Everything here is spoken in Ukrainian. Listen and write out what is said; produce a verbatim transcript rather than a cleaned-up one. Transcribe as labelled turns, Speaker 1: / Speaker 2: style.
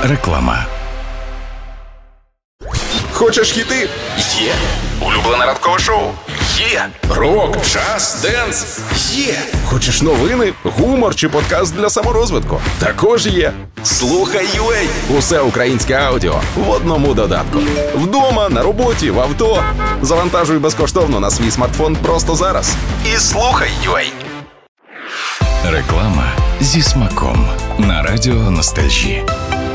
Speaker 1: Реклама.
Speaker 2: Хочеш хіти? Є. Улюблене ранкове шоу? Є. Рок, джаз, денс? Є. Хочеш новини, гумор чи подкаст для саморозвитку? Також є. Слухай ю ей. Усе українське аудіо в одному додатку. Вдома, на роботі, в авто. Завантажуй безкоштовно на свій смартфон просто зараз. І слухай ю ей.
Speaker 1: Реклама зі смаком на радіо Ностальжі.